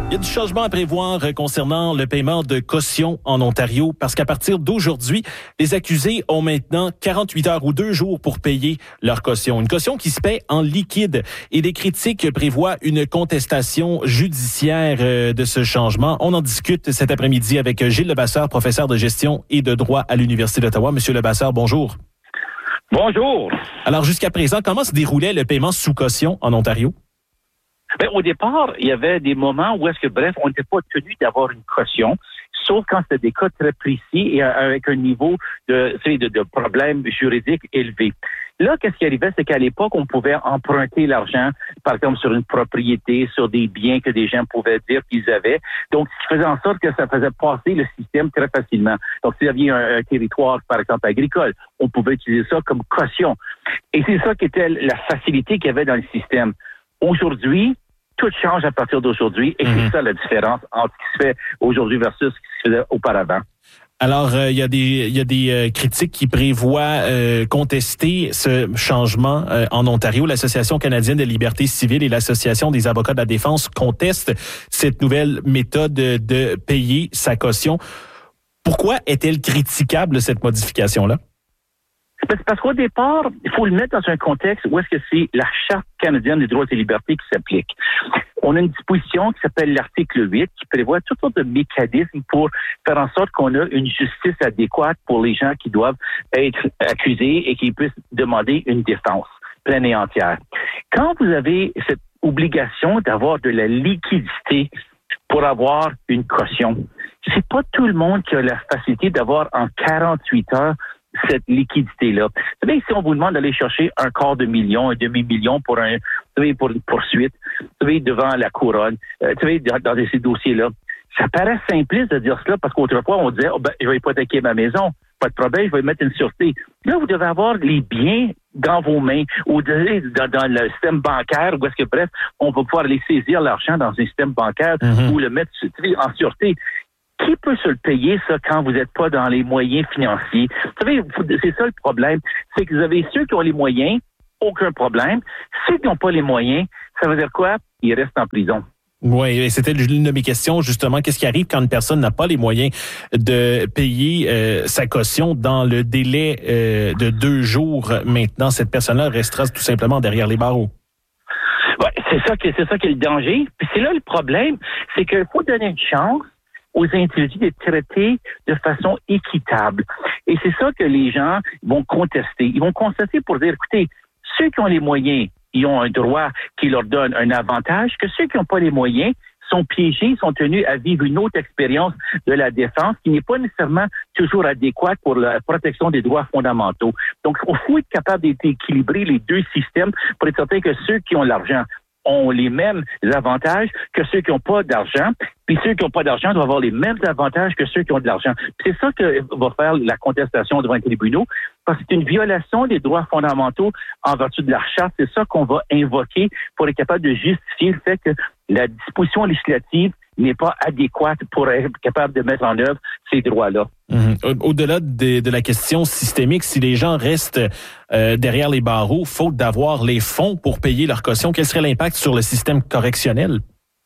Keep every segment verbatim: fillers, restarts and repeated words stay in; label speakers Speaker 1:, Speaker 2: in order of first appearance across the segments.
Speaker 1: Il y a du changement à prévoir concernant le paiement de caution en Ontario parce qu'à partir d'aujourd'hui, les accusés ont maintenant quarante-huit heures ou deux jours pour payer leur caution. Une caution qui se paie en liquide et les critiques prévoient une contestation judiciaire de ce changement. On en discute cet après-midi avec Gilles Levasseur, professeur de gestion et de droit à l'Université d'Ottawa. Monsieur Levasseur, bonjour.
Speaker 2: Bonjour.
Speaker 1: Alors, jusqu'à présent, comment se déroulait le paiement sous caution en Ontario?
Speaker 2: Ben, au départ, il y avait des moments où est-ce que, bref, on n'était pas tenu d'avoir une caution, sauf quand c'était des cas très précis et avec un niveau de, de, de problème juridique élevé. Là, qu'est-ce qui arrivait, c'est qu'à l'époque, on pouvait emprunter l'argent, par exemple, sur une propriété, sur des biens que des gens pouvaient dire qu'ils avaient. Donc, ce qui faisait en sorte que ça faisait passer le système très facilement. Donc, s'il y avait un, un territoire, par exemple, agricole, on pouvait utiliser ça comme caution. Et c'est ça qui était la facilité qu'il y avait dans le système. Aujourd'hui, tout change à partir d'aujourd'hui et mmh. c'est ça la différence entre ce qui se fait aujourd'hui versus ce qui se faisait auparavant.
Speaker 1: Alors, il euh, y a des il y a des euh, critiques qui prévoient euh, contester ce changement euh, en Ontario. L'Association canadienne de liberté civile et l'Association des avocats de la défense contestent cette nouvelle méthode de payer sa caution. Pourquoi est-elle critiquable, cette modification-là?
Speaker 2: C'est parce qu'au départ, il faut le mettre dans un contexte où est-ce que c'est la Charte canadienne des droits et libertés qui s'applique. On a une disposition qui s'appelle l'article huit qui prévoit toutes sortes de mécanismes pour faire en sorte qu'on a une justice adéquate pour les gens qui doivent être accusés et qui puissent demander une défense pleine et entière. Quand vous avez cette obligation d'avoir de la liquidité pour avoir une caution, c'est pas tout le monde qui a la facilité d'avoir en quarante-huit heures cette liquidité-là. Vous savez, si on vous demande d'aller chercher un quart de million, un demi-million pour un, vous savez, pour une poursuite, vous savez, devant la couronne, euh, vous savez, dans, dans ces dossiers-là, ça paraît simpliste de dire cela parce qu'autrefois, on disait, oh, ben, je vais hypothéquer ma maison, pas de problème, je vais mettre une sûreté. Là, vous devez avoir les biens dans vos mains ou dans, dans le système bancaire où est-ce que, bref, on va pouvoir aller saisir l'argent dans un système bancaire mm-hmm. ou le mettre en sûreté. Qui peut se le payer, ça, quand vous n'êtes pas dans les moyens financiers? Vous savez, c'est ça le problème. C'est que vous avez ceux qui ont les moyens, aucun problème. Ceux qui n'ont pas les moyens, ça veut dire quoi? Ils restent en prison.
Speaker 1: Oui, c'était l'une de mes questions, justement. Qu'est-ce qui arrive quand une personne n'a pas les moyens de payer euh, sa caution dans le délai euh, de deux jours maintenant? Cette personne-là restera tout simplement derrière les barreaux.
Speaker 2: Oui, c'est ça que c'est ça qui est le danger. Puis c'est là le problème, c'est qu'il faut donner une chance aux individus d'être traités de façon équitable. Et c'est ça que les gens vont contester. Ils vont contester pour dire, écoutez, ceux qui ont les moyens, ils ont un droit qui leur donne un avantage, que ceux qui n'ont pas les moyens sont piégés, sont tenus à vivre une autre expérience de la défense qui n'est pas nécessairement toujours adéquate pour la protection des droits fondamentaux. Donc, il faut être capable d'équilibrer les deux systèmes pour être certain que ceux qui ont l'argent ont les mêmes avantages que ceux qui n'ont pas d'argent, puis ceux qui n'ont pas d'argent doivent avoir les mêmes avantages que ceux qui ont de l'argent. Puis c'est ça que va faire la contestation devant les tribunaux, parce que c'est une violation des droits fondamentaux en vertu de la Charte. C'est ça qu'on va invoquer pour être capable de justifier le fait que la disposition législative n'est pas adéquate pour être capable de mettre en œuvre ces droits-là.
Speaker 1: Mmh. Au-delà de, de la question systémique, si les gens restent euh, derrière les barreaux, faute d'avoir les fonds pour payer leur caution, quel serait l'impact sur le système correctionnel?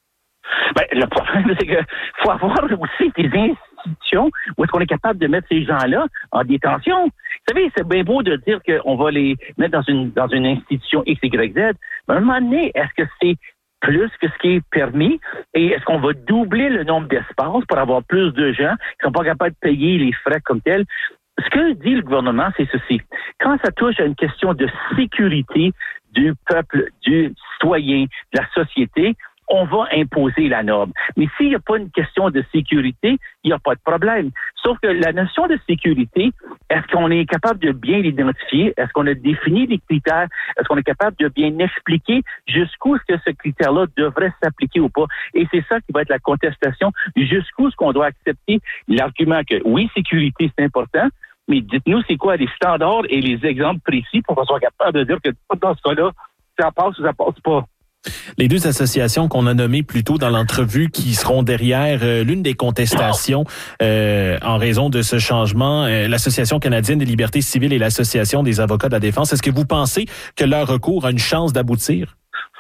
Speaker 2: Ben, le problème, c'est qu'il faut avoir aussi des institutions où est-ce qu'on est capable de mettre ces gens-là en détention. Vous savez, c'est bien beau de dire qu'on va les mettre dans une, dans une institution X, Y, Z, mais à un moment donné, est-ce que c'est plus que ce qui est permis? Et est-ce qu'on va doubler le nombre d'espaces pour avoir plus de gens qui sont pas capables de payer les frais comme tels? Ce que dit le gouvernement, c'est ceci. Quand ça touche à une question de sécurité du peuple, du citoyen, de la société, on va imposer la norme. Mais s'il n'y a pas une question de sécurité, il n'y a pas de problème. Sauf que la notion de sécurité, est-ce qu'on est capable de bien l'identifier? Est-ce qu'on a défini les critères? Est-ce qu'on est capable de bien expliquer jusqu'où est-ce que ce critère-là devrait s'appliquer ou pas? Et c'est ça qui va être la contestation. Jusqu'où est-ce qu'on doit accepter l'argument que oui, sécurité, c'est important, mais dites-nous c'est quoi les standards et les exemples précis pour qu'on soit capable de dire que dans ce cas-là, ça passe ou ça passe pas.
Speaker 1: Les deux associations qu'on a nommées plus tôt dans l'entrevue qui seront derrière euh, l'une des contestations euh, en raison de ce changement, euh, l'Association canadienne des libertés civiles et l'Association des avocats de la défense, est-ce que vous pensez que leur recours a une chance d'aboutir?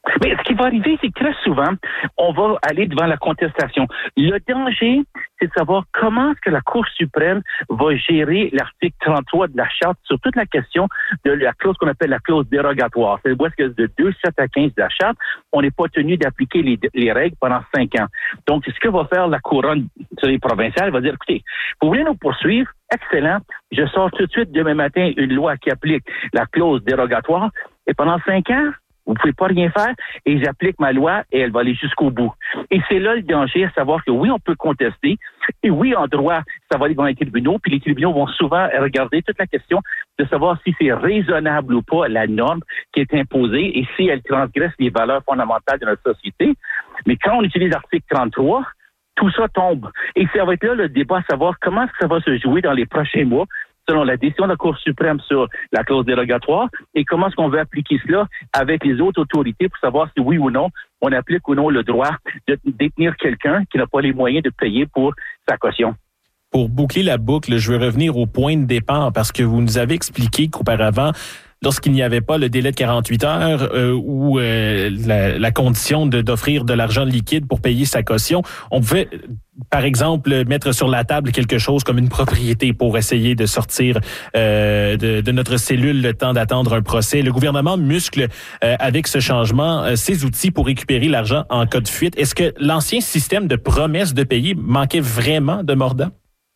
Speaker 2: Mais ce qui va arriver, c'est que très souvent, on va aller devant la contestation. Le danger, c'est de savoir comment est-ce que la Cour suprême va gérer l'article trente-trois de la Charte sur toute la question de la clause qu'on appelle la clause dérogatoire. C'est où est-ce que de deux sept à quinze de la Charte, on n'est pas tenu d'appliquer les, les règles pendant cinq ans. Donc, ce que va faire la couronne provinciale, elle va dire, écoutez, vous voulez nous poursuivre? Excellent. Je sors tout de suite demain matin une loi qui applique la clause dérogatoire et pendant cinq ans, vous pouvez pas rien faire et j'applique ma loi et elle va aller jusqu'au bout. Et c'est là le danger, à savoir que oui, on peut contester et oui, en droit, ça va aller devant les tribunaux, puis les tribunaux vont souvent regarder toute la question de savoir si c'est raisonnable ou pas la norme qui est imposée et si elle transgresse les valeurs fondamentales de notre société. Mais quand on utilise l'article trente-trois, tout ça tombe. Et ça va être là le débat à savoir comment est-ce que ça va se jouer dans les prochains mois selon la décision de la Cour suprême sur la clause dérogatoire et comment est-ce qu'on veut appliquer cela avec les autres autorités pour savoir si oui ou non on applique ou non le droit de détenir quelqu'un qui n'a pas les moyens de payer pour sa caution.
Speaker 1: Pour boucler la boucle, je veux revenir au point de départ parce que vous nous avez expliqué qu'auparavant, lorsqu'il n'y avait pas le délai de quarante-huit heures euh, ou euh, la, la condition de, d'offrir de l'argent liquide pour payer sa caution, on pouvait, par exemple, mettre sur la table quelque chose comme une propriété pour essayer de sortir euh, de, de notre cellule le temps d'attendre un procès. Le gouvernement muscle euh, avec ce changement euh, ses outils pour récupérer l'argent en cas de fuite. Est-ce que l'ancien système de promesse de payer manquait vraiment de mordant?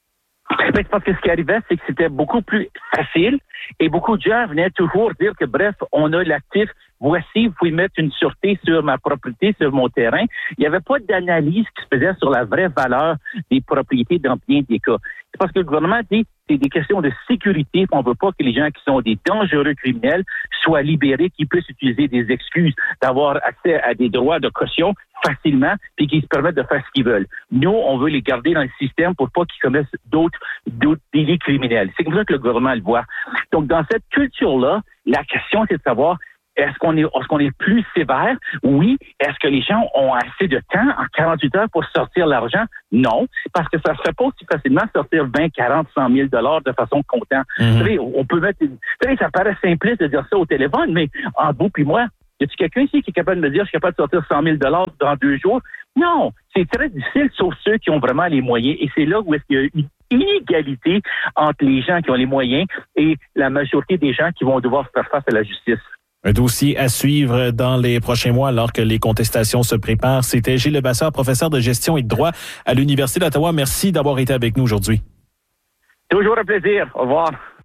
Speaker 2: Mais parce que ce qui arrivait, c'est que c'était beaucoup plus facile et beaucoup de gens venaient toujours dire que bref, on a l'actif, voici, vous pouvez mettre une sûreté sur ma propriété, sur mon terrain. Il n'y avait pas d'analyse qui se faisait sur la vraie valeur des propriétés dans bien des cas. C'est parce que le gouvernement dit c'est des questions de sécurité. On ne veut pas que les gens qui sont des dangereux criminels soient libérés, qu'ils puissent utiliser des excuses d'avoir accès à des droits de caution facilement, puis qu'ils se permettent de faire ce qu'ils veulent. Nous, on veut les garder dans le système pour pas qu'ils commettent d'autres, d'autres délits criminels. C'est comme ça que le gouvernement le voit. Donc, dans cette culture-là, la question, c'est de savoir est-ce qu'on est, est-ce qu'on est plus sévère? Oui. Est-ce que les gens ont assez de temps en quarante-huit heures pour sortir l'argent? Non. Parce que ça se fait pas aussi facilement sortir vingt, quarante, cent mille dollars de façon comptante. Mm-hmm. Vous savez, on peut mettre, vous savez, ça paraît simpliste de dire ça au téléphone, mais en vous puis moi, y a-t-il quelqu'un ici qui est capable de me dire je suis capable de sortir cent mille dollars dans deux jours? Non. C'est très difficile, sauf ceux qui ont vraiment les moyens. Et c'est là où est-ce qu'il y a une inégalité entre les gens qui ont les moyens et la majorité des gens qui vont devoir faire face à la justice.
Speaker 1: Un dossier à suivre dans les prochains mois alors que les contestations se préparent. C'était Gilles Levasseur, professeur de gestion et de droit à l'Université d'Ottawa. Merci d'avoir été avec nous aujourd'hui.
Speaker 2: Toujours un plaisir. Au revoir.